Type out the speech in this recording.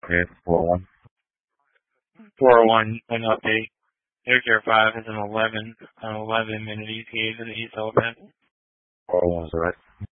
Okay, 401. 401, an update. Air 5 is an 11-minute ETA to the East Elephant. 401 is right.